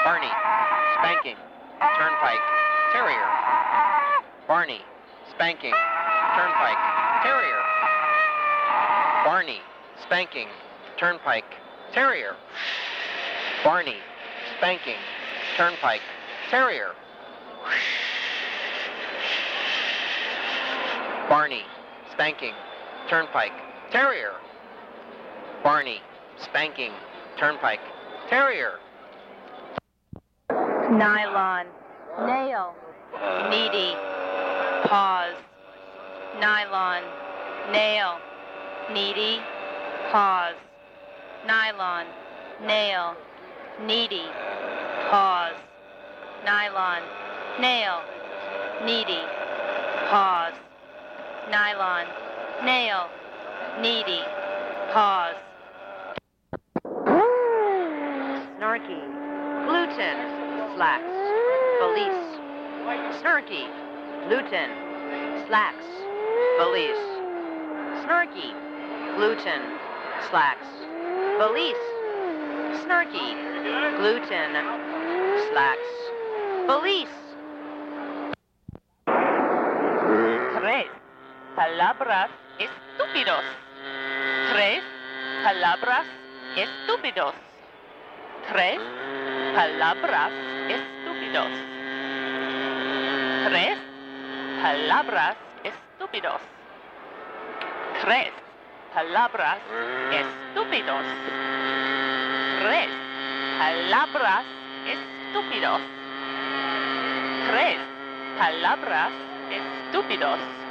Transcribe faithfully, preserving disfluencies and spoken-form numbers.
Barney, spanking, turnpike, terrier. Barney, spanking, turnpike, terrier. Barney, spanking, turnpike, terrier. Barney, spanking, turnpike, terrier. Barney, spanking, turnpike, terrier. Barney, spanking, turnpike, terrier. Nylon, nail, needy, pause. Nylon, nail, needy, pause. Nylon, nail, needy, pause. Nylon, nail, needy, pause. Nylon, nail, needy, pause. Snarky, gluten, slacks, valise. Snarky, gluten, slacks, valise. Snarky, gluten, slacks, valise. Snarky, gluten, slacks, valise. Tres palabras estúpidos. Tres palabras estúpidos. Tres palabras estúpidos. Tres palabras estúpidos. Tres palabras estúpidos. Tres palabras estúpidos. Tres palabras estúpidos.